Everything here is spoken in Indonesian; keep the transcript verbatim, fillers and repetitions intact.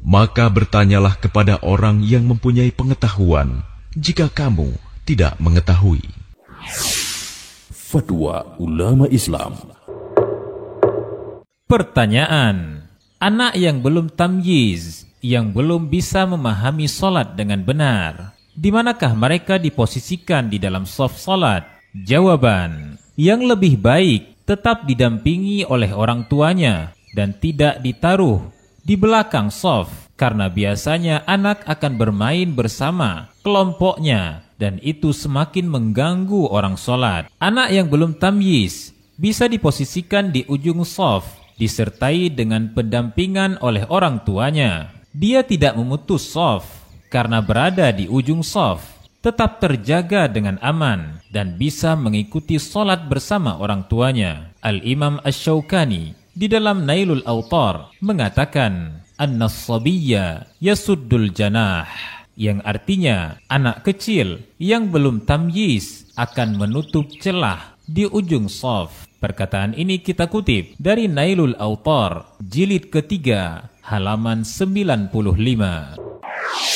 Maka bertanyalah kepada orang yang mempunyai pengetahuan, jika kamu tidak mengetahui. Fatwa ulama Islam. Pertanyaan: anak yang belum tamyiz, yang belum bisa memahami salat dengan benar, di manakah mereka diposisikan di dalam shaf salat? Jawaban: yang lebih baik tetap didampingi oleh orang tuanya dan tidak ditaruh di belakang shaf, karena biasanya anak akan bermain bersama kelompoknya dan itu semakin mengganggu orang sholat. Anak yang belum tamyiz bisa diposisikan di ujung shaf disertai dengan pendampingan oleh orang tuanya. Dia tidak memutus shaf karena berada di ujung shaf, tetap terjaga dengan aman dan bisa mengikuti sholat bersama orang tuanya. Al-Imam Asy-Syaukani di dalam Nailul Awtar mengatakan, An-Nasabiyya yasuddul janah, yang artinya anak kecil yang belum tamyiz akan menutup celah di ujung shaf. Perkataan ini kita kutip dari Nailul Awtar, jilid ketiga, halaman sembilan puluh lima.